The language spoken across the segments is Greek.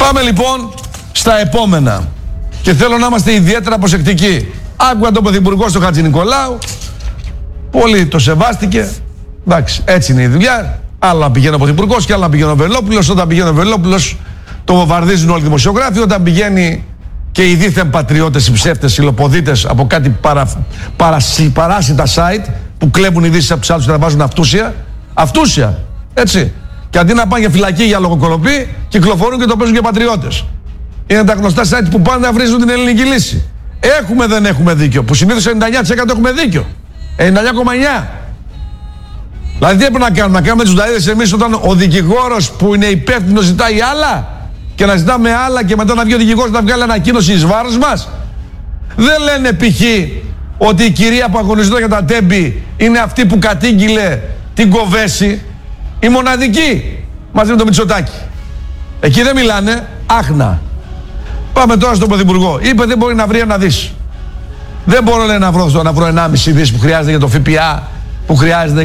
Πάμε λοιπόν στα επόμενα. Και θέλω να είμαστε ιδιαίτερα προσεκτικοί. Άκουγα τον Πρωθυπουργό στο Χατζηνικολάου. Πολύ το σεβάστηκε. Εντάξει, έτσι είναι η δουλειά. Άλλο να πηγαίνει ο Πρωθυπουργός και άλλο να πηγαίνει ο Βελόπουλος. Όταν πηγαίνει ο Βελόπουλος, το βομβαρδίζουν όλοι οι δημοσιογράφοι. Όταν πηγαίνει και οι δίθεν πατριώτες, οι ψεύτες, οι λοποδίτες από κάτι παράσιτα site που κλέβουν ειδήσεις από τους άλλους και τα βάζουν αυτούσια. Αυτούσια. Έτσι. Και αντί να πάνε για φυλακή για λογοκολοπή, κυκλοφορούν και το παίζουν και πατριώτες. Είναι τα γνωστά site που πάνε να βρίζουν την ελληνική λύση. Έχουμε δεν έχουμε δίκιο. Που συνήθως 99% έχουμε δίκιο. 99,9%. Δηλαδή τι έπρεπε να κάνουμε? Να κάνουμε τους νταΐδες εμείς όταν ο δικηγόρος που είναι υπεύθυνος ζητάει άλλα και να ζητάμε άλλα και μετά να βγει ο δικηγόρος να βγάλει ανακοίνωση εις βάρος μας? Δεν λένε π.χ. ότι η κυρία που αγωνιζόταν για τα τέμπη είναι αυτή που κατήγγειλε την Κοβέση, η μοναδική, μαζί με το Μητσοτάκη. Εκεί δεν μιλάνε, άχνα. Πάμε τώρα στον Πρωθυπουργό. Είπε δεν μπορεί να βρει ένα δις. Δεν μπορώ, λέει, να βρω 1,5 δις που χρειάζεται για το ΦΠΑ, που χρειάζεται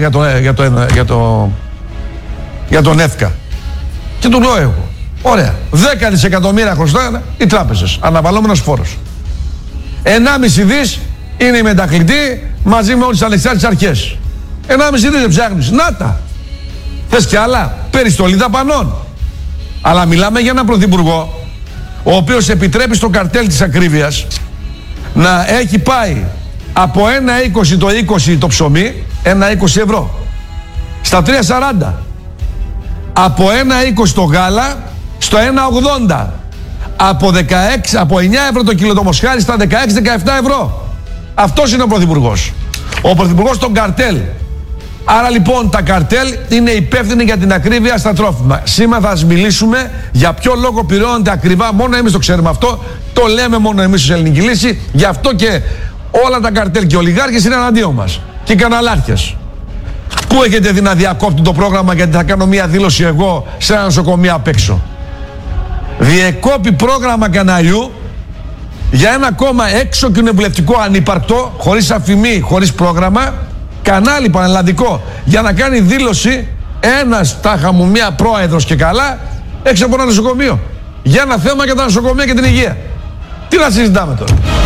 για τον ΕΦΚΑ. Και του λέω εγώ, ωραία, 10 δισεκατομμύρια χρωστάνε οι τράπεζες, αναβαλλόμενος φόρος. 1,5 δις είναι η μετακλητή μαζί με όλες τις ανεξάρτητες αρχές. 1,5 δις δεν ψάχνεις, να τα. Θες κι άλλα, περιστολή δαπανών. Αλλά μιλάμε για έναν Πρωθυπουργό ο οποίος επιτρέπει στο καρτέλ της ακρίβειας να έχει πάει από 1,20 το 20 το ψωμί, 1,20 ευρώ, στα 3,40. Από 1,20 το γάλα στο 1,80. Από 9 ευρώ το κιλό το μοσχάρι στα 16-17 ευρώ. Αυτός είναι ο Πρωθυπουργός. Ο Πρωθυπουργός των καρτέλ. Άρα λοιπόν τα καρτέλ είναι υπεύθυνοι για την ακρίβεια στα τρόφιμα. Σήμερα θα σας μιλήσουμε για ποιο λόγο πληρώνονται ακριβά. Μόνο εμείς το ξέρουμε αυτό. Το λέμε μόνο εμείς ως Ελληνική Λύση. Γι' αυτό και όλα τα καρτέλ και οι ολιγάρχες είναι εναντίον μας. Και οι καναλάρχες. Πού έχετε δει να διακόπτουν το πρόγραμμα γιατί θα κάνω μία δήλωση εγώ σε ένα νοσοκομείο απ' έξω? Διεκόπη πρόγραμμα καναλιού για ένα κόμμα έξω κοινοβουλευτικό ανύπαρκτο, χωρίς αφημί, χωρίς πρόγραμμα, κανάλι πανελλαδικό, για να κάνει δήλωση ένας τάχα μου μία πρόεδρος και καλά έξω από ένα νοσοκομείο για ένα θέμα για τα νοσοκομεία και την υγεία. Τι να συζητάμε τώρα?